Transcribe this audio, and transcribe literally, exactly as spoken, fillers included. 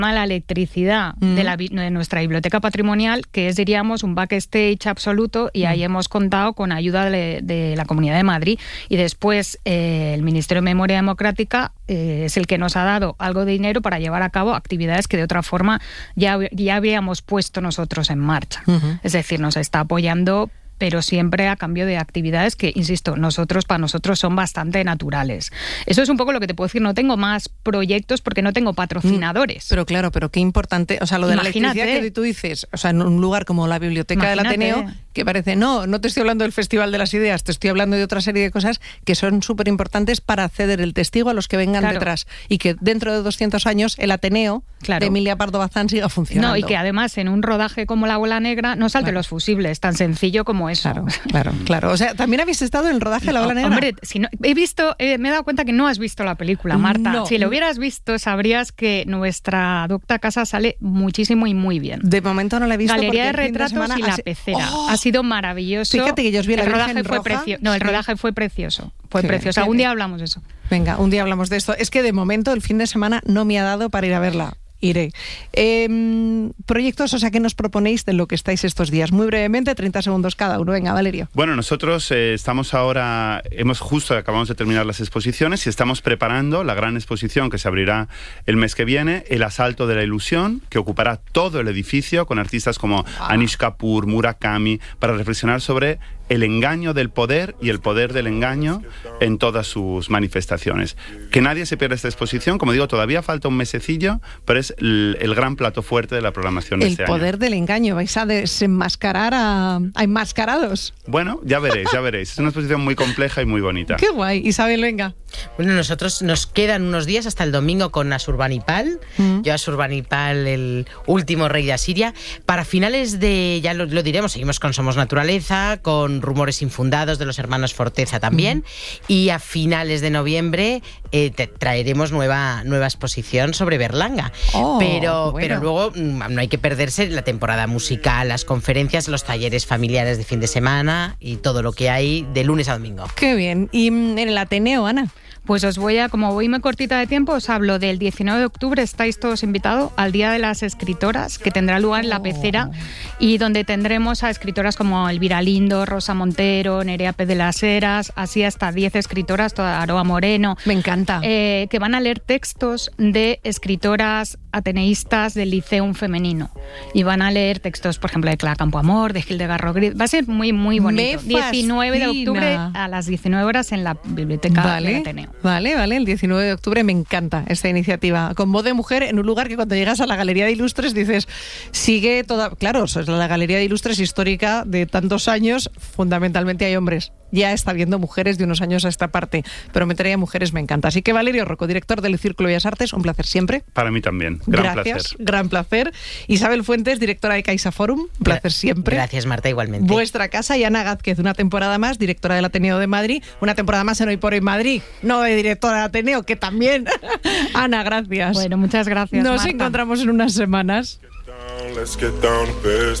la electricidad mm. de, la, de nuestra biblioteca patrimonial, que es, diríamos, un backstage absoluto, y ahí mm. hemos contado con ayuda de, de la Comunidad de Madrid, y después eh, el Ministerio de Memoria Democrática eh, es el que nos ha dado algo de dinero para llevar a cabo actividades que de otra forma ya, ya habríamos puesto nosotros en marcha. Uh-huh. Es decir, nos está apoyando, pero siempre a cambio de actividades que, insisto, nosotros para nosotros son bastante naturales. Eso es un poco lo que te puedo decir. No tengo más proyectos porque no tengo patrocinadores. Pero claro, pero qué importante, o sea, lo de Imagínate. la electricidad que tú dices, o sea, en un lugar como la Biblioteca Imagínate. del Ateneo, que parece, no, no te estoy hablando del Festival de las Ideas, te estoy hablando de otra serie de cosas que son súper importantes para ceder el testigo a los que vengan claro. detrás, y que dentro de doscientos años el Ateneo claro. de Emilia Pardo Bazán siga funcionando. No, y que además en un rodaje como La Bola Negra no salten claro. los fusibles, tan sencillo como eso. Claro, claro, claro. O sea, ¿también habéis estado en el rodaje de La Bola Negra? Hombre, si no, he visto, eh, me he dado cuenta que no has visto la película, Marta. No. Si lo hubieras visto, sabrías que nuestra docta casa sale muchísimo y muy bien. De momento no la he visto. Galería de porque retratos de y La hace... Pecera. ¡Oh! Ha sido maravilloso. Fíjate que yo os vi la el rodaje Virgen fue roja. precioso. No, el sí. rodaje fue precioso. Fue Qué precioso. bien, Algún bien. día hablamos de eso. Venga, un día hablamos de esto. Es que de momento el fin de semana no me ha dado para ir a verla. Iré. Eh, proyectos, o sea, ¿qué nos proponéis de lo que estáis estos días? Muy brevemente, treinta segundos cada uno. Venga, Valerio. Bueno, nosotros eh, estamos ahora, hemos justo acabamos de terminar las exposiciones y estamos preparando la gran exposición que se abrirá el mes que viene, El Asalto de la Ilusión, que ocupará todo el edificio con artistas como wow. Anish Kapoor, Murakami, para reflexionar sobre el engaño del poder y el poder del engaño en todas sus manifestaciones. Que nadie se pierda esta exposición. Como digo, todavía falta un mesecillo, pero es el, el gran plato fuerte de la programación de el este año. El poder del engaño. ¿Vais a desenmascarar a, a enmascarados? Bueno, ya veréis, ya veréis. Es una exposición muy compleja y muy bonita. ¡Qué guay! Isabel, venga. Bueno, nosotros nos quedan unos días hasta el domingo con Asurbanipal. Mm. Yo Asurbanipal, el último rey de Asiria. Para finales de, ya lo, lo diremos, seguimos con Somos Naturaleza, con Rumores Infundados de los hermanos Forteza también. Mm. Y a finales de noviembre eh, te traeremos nueva, nueva exposición sobre Berlanga. Oh, pero, bueno. pero luego no hay que perderse la temporada musical, las conferencias, los talleres familiares de fin de semana y todo lo que hay de lunes a domingo. Qué bien. ¿Y en el Ateneo, Ana? Pues os voy a, como voy muy cortita de tiempo, os hablo del diecinueve de octubre, estáis todos invitados al Día de las Escritoras, que tendrá lugar en La Pecera, y donde tendremos a escritoras como Elvira Lindo, Rosa Montero, Nerea Pez de las Heras, así hasta diez escritoras, toda Aroa Moreno. Me encanta. Eh, que van a leer textos de escritoras ateneístas del Liceum femenino. Y van a leer textos, por ejemplo, de Clara Campoamor, de Hildegarda Rodríguez. Va a ser muy, muy bonito. diecinueve de octubre a las diecinueve horas en la Biblioteca vale. del Ateneo. Vale, vale, el diecinueve de octubre me encanta esta iniciativa. Con voz de mujer en un lugar que cuando llegas a la Galería de Ilustres dices, sigue toda... Claro, es la Galería de Ilustres histórica de tantos años, fundamentalmente hay hombres. Ya está viendo mujeres de unos años a esta parte, pero meter a mujeres me encanta. Así que Valerio Rocco, director del Círculo de Bellas Artes, un placer siempre. Para mí también, gran Gracias, placer. gran placer. Isabel Fuentes, directora de Caixa Forum, un placer siempre. Gracias, Marta, igualmente. Vuestra casa, y Ana Gázquez, una temporada más, directora del Ateneo de Madrid, una temporada más en Hoy por Hoy Madrid, no de directora del Ateneo, que también. Ana, gracias. Bueno, muchas gracias, Nos Marta. encontramos en unas semanas.